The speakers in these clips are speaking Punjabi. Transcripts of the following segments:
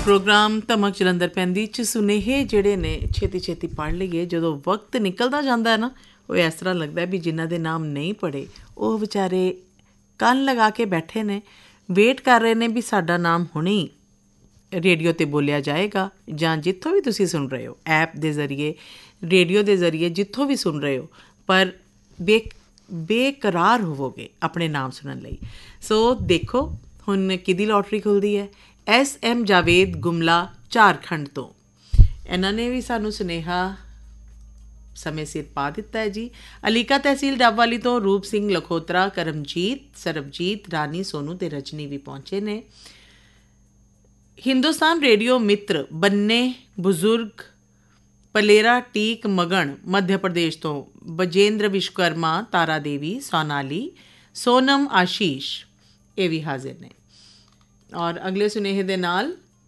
ਪ੍ਰੋਗਰਾਮ ਧਮਕ ਜਲੰਧਰ ਪੈਂਦੀ 'ਚ ਸੁਨੇਹੇ ਜਿਹੜੇ ਨੇ ਛੇਤੀ ਛੇਤੀ ਪੜ੍ਹ ਲਈਏ। ਜਦੋਂ ਵਕਤ ਨਿਕਲਦਾ ਜਾਂਦਾ ਨਾ, ਉਹ ਇਸ ਤਰ੍ਹਾਂ ਲੱਗਦਾ ਵੀ ਜਿਨ੍ਹਾਂ ਦੇ ਨਾਮ ਨਹੀਂ ਪੜ੍ਹੇ ਉਹ ਵਿਚਾਰੇ ਕੰਨ ਲਗਾ ਕੇ ਬੈਠੇ ਨੇ, ਵੇਟ ਕਰ ਰਹੇ ਨੇ ਵੀ ਸਾਡਾ ਨਾਮ ਹੁਣੇ ਰੇਡੀਓ 'ਤੇ ਬੋਲਿਆ ਜਾਏਗਾ, ਜਾਂ ਜਿੱਥੋਂ ਵੀ ਤੁਸੀਂ ਸੁਣ ਰਹੇ ਹੋ, ਐਪ ਦੇ ਜ਼ਰੀਏ, ਰੇਡੀਓ ਦੇ ਜ਼ਰੀਏ, ਜਿੱਥੋਂ ਵੀ ਸੁਣ ਰਹੇ ਹੋ, ਪਰ ਬੇਕਰਾਰ ਹੋਵੋਗੇ ਆਪਣੇ ਨਾਮ ਸੁਣਨ ਲਈ। ਸੋ ਦੇਖੋ ਹੁਣ ਕਿਹਦੀ ਲੋਟਰੀ ਖੁੱਲ੍ਹਦੀ ਹੈ। SM ਜਾਵੇਦ ਗੁਮਲਾ ਝਾਰਖੰਡ ਤੋਂ, ਇਹਨਾਂ ਨੇ ਵੀ ਸਾਨੂੰ ਸੁਨੇਹਾ ਸਮੇਂ ਸਿਰ ਪਾ ਦਿੱਤਾ ਹੈ ਜੀ। ਅਲੀਕਾ ਤਹਿਸੀਲ ਡੱਬਵਾਲੀ ਤੋਂ ਰੂਪ ਸਿੰਘ ਲਖੋਤਰਾ, ਕਰਮਜੀਤ, ਸਰਬਜੀਤ, ਰਾਣੀ, ਸੋਨੂ ਤੇ ਰਜਨੀ ਵੀ ਪਹੁੰਚੇ ਨੇ। ਹਿੰਦੁਸਤਾਨ ਰੇਡੀਓ ਮਿੱਤਰ ਬੰਨੇ ਬਜ਼ੁਰਗ ਪਲੇਰਾ ਟੀਕ ਮਗਣ ਮੱਧ ਪ੍ਰਦੇਸ਼ ਤੋਂ ਬਜੇਂਦਰ ਵਿਸ਼ਵਕਰਮਾ, ਤਾਰਾ ਦੇਵੀ, ਸੋਨਾਲੀ, ਸੋਨਮ, ਆਸ਼ੀਸ਼, ਇਹ ਵੀ ਹਾਜ਼ਰ ਨੇ। ਔਰ ਅਗਲੇ ਸੁਨੇਹੇ ਦੇ ਨਾਲ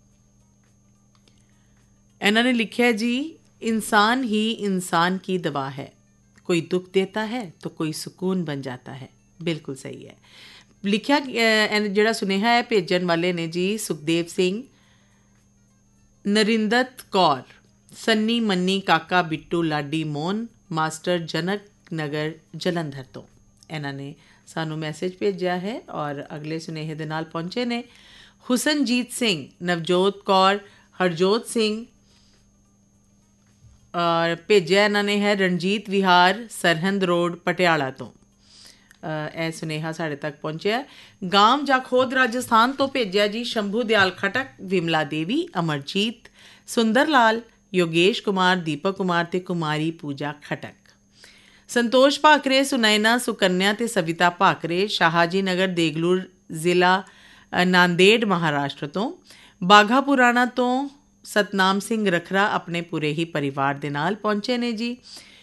ਇਹਨਾਂ ਨੇ ਲਿਖਿਆ ਜੀ, इंसान ही इंसान की दवा है, कोई दुख देता है तो कोई सुकून बन जाता है। बिल्कुल सही है। लिखिया ਜਿਹੜਾ ਸੁਨੇਹਾ ਹੈ ਭੇਜਣ ਵਾਲੇ ਨੇ ਜੀ ਸੁਖਦੇਵ ਸਿੰਘ, ਨਰਿੰਦਰ ਕੌਰ, ਸੰਨੀ, ਮੰਨੀ, ਕਾਕਾ, ਬਿੱਟੂ, ਲਾਡੀ, ਮੋਹਨ, ਮਾਸਟਰ, ਜਨਕ ਨਗਰ, ਜਲੰਧਰ ਤੋਂ। ਇਹਨਾਂ ਨੇ ਸਾਨੂੰ ਮੈਸੇਜ ਭੇਜਿਆ ਹੈ। ਔਰ ਅਗਲੇ ਸੁਨੇਹੇ ਦੇ ਨਾਲ ਪਹੁੰਚੇ ਨੇ ਹੁਸਨਜੀਤ ਸਿੰਘ, ਨਵਜੋਤ ਕੌਰ, ਹਰਜੋਤ ਸਿੰਘ, ਔਰ ਭੇਜਿਆ ਇਹਨਾਂ ਨੇ ਹੈ ਰਣਜੀਤ ਵਿਹਾਰ, ਸਰਹੰਦ ਰੋਡ, ਪਟਿਆਲਾ ਤੋਂ। ਇਹ ਸੁਨੇਹਾ ਸਾਡੇ ਤੱਕ ਪਹੁੰਚਿਆ। ਗਾਮ ਜਾਂ ਖੋਦ ਰਾਜਸਥਾਨ ਤੋਂ ਭੇਜਿਆ ਜੀ ਸ਼ੰਭੂ ਦਿਆਲ ਖਟਕ, ਵਿਮਲਾ ਦੇਵੀ, ਅਮਰਜੀਤ, ਸੁੰਦਰ ਲਾਲ, ਯੋਗੇਸ਼ ਕੁਮਾਰ, ਦੀਪਕ ਕੁਮਾਰ ਤੇ ਕੁਮਾਰੀ ਪੂਜਾ ਖਟਕ। ਸੰਤੋਸ਼ ਭਾਕਰੇ, ਸੁਨੈਨਾ, ਸੁਕੰਨਿਆ ਤੇ ਸਵਿਤਾ ਭਾਕਰੇ, ਸ਼ਾਹਾਜੀ ਨਗਰ, ਦੇਗਲੂਰ ਜ਼ਿਲ੍ਹਾ, ਨਾਂਦੇੜ, ਮਹਾਰਾਸ਼ਟਰ ਤੋਂ। ਬਾਘਾ ਪੁਰਾਣਾ ਤੋਂ ਸਤਨਾਮ ਸਿੰਘ ਰਖਰਾ ਆਪਣੇ ਪੂਰੇ ਹੀ ਪਰਿਵਾਰ ਦੇ ਨਾਲ ਪਹੁੰਚੇ ਨੇ ਜੀ।